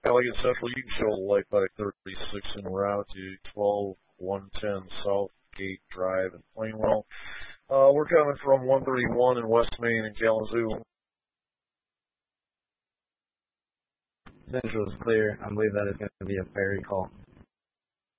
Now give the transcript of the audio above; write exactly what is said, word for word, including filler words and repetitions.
Elegant Central, you can show the light by thirty-six en route to twelve one ten Southgate Drive in Plainwell. Uh, we're coming from one thirty-one in West Main in Kalamazoo. Central is clear. I believe that is going to be a ferry call.